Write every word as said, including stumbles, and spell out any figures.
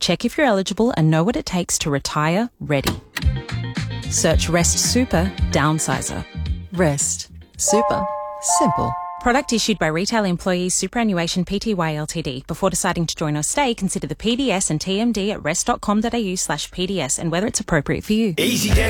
Check if you're eligible and know what it takes to retire ready. Search Rest Super Downsizer. Rest. Super. Simple. Product issued by Retail Employees Superannuation Pty Ltd. Before deciding to join or stay, consider the P D S and T M D at rest dot com dot a u slash P D S and whether it's appropriate for you. Easy